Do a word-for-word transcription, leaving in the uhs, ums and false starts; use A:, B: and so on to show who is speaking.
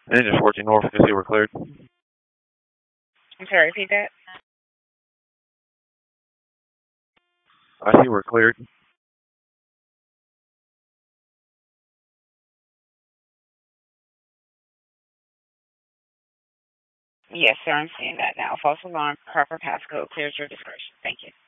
A: Engine fourteen North, you see we're cleared.
B: I'm sorry, repeat that.
A: I see we're cleared.
B: Yes, sir, I'm seeing that now. False alarm, proper passcode, clears your discretion. Thank you.